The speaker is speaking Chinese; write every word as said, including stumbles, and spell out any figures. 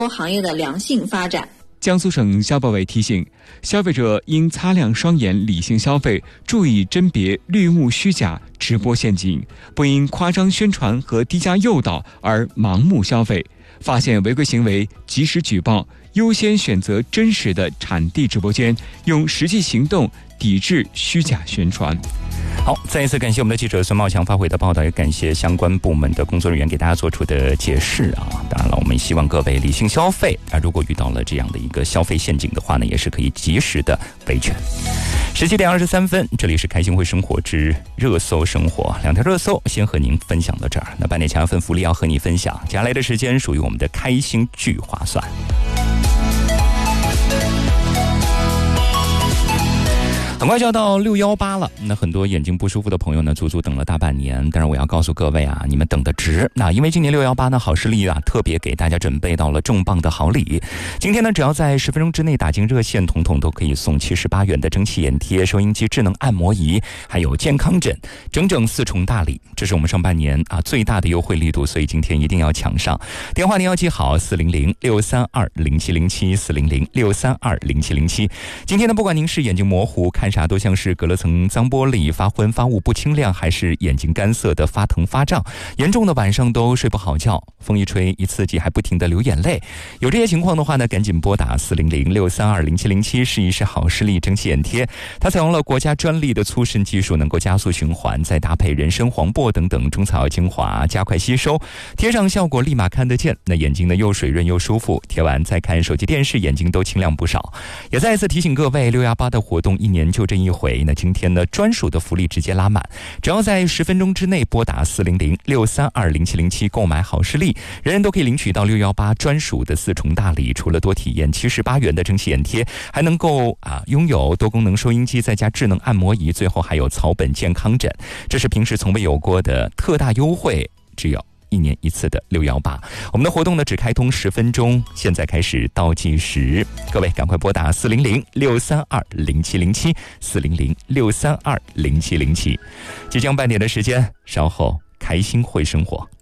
行业的良性发展。 江苏省消保委提醒，消费者应擦亮双眼，理性消费，注意甄别绿幕虚假、直播陷阱，不因夸张宣传和低价诱导而盲目消费。发现违规行为，及时举报，优先选择真实的产地直播间，用实际行动抵制虚假宣传。 好，再一次感谢我们的记者孙茂强发回的报道，也感谢相关部门的工作人员给大家做出的解释啊。当然了，我们希望各位理性消费啊，如果遇到了这样的一个消费陷阱的话呢，也是可以及时的维权。十七点二十三分，这里是开心会生活之热搜生活，两条热搜先和您分享到这儿。那半点强份福利要和你分享，接下来的时间属于我们的开心聚划算。很快就要到六一八了，那很多眼睛不舒服的朋友呢，足足等了大半年。但是我要告诉各位啊，你们等得值。那因为今年六一八呢，好视力啊特别给大家准备到了重磅的好礼。今天呢，只要在十分钟之内打进热线，统统都可以送七十八元的蒸汽眼贴、收音机、智能按摩仪，还有健康枕，整整四重大礼。这是我们上半年啊最大的优惠力度，所以今天一定要抢上。电话您要记好：四零零六三二零七零七，四零零六三二零七零七。今天呢，不管您是眼睛模糊看啥都像是隔了层脏玻璃，发昏发雾不清亮，还是眼睛干涩的发疼发胀，严重的晚上都睡不好觉，风一吹一刺激还不停的流眼泪，有这些情况的话呢，赶紧拨打四零零六三二零七零七试一试好视力蒸汽眼贴。它采用了国家专利的粗渗技术，能够加速循环，再搭配人参、黄柏等等中草药精华，加快吸收，贴上效果立马看得见，那眼睛呢又水润又舒服，贴完再看手机电视，眼睛都清亮不少。也再一次提醒各位，六一八的活动一年就这一回。那今天呢，专属的福利直接拉满，只要在十分钟之内拨打四零零六三二零七零七购买好视力，人人都可以领取到六一八专属的四重大礼。除了多体验七十八元的蒸汽眼贴，还能够啊拥有多功能收音机，再加智能按摩仪，最后还有草本健康枕。这是平时从未有过的特大优惠，只有一年一次的六一八。我们的活动呢只开通十分钟，现在开始倒计时，各位赶快拨打四零零六三二零七零七，四零零六三二零七零七。即将半点的时间，稍后开心会生活。